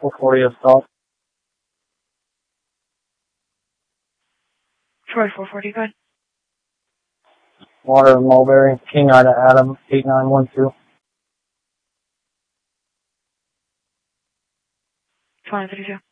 440 assault. Troy 440, go ahead. Water Mulberry, King Ida Adam, 8912. 2032.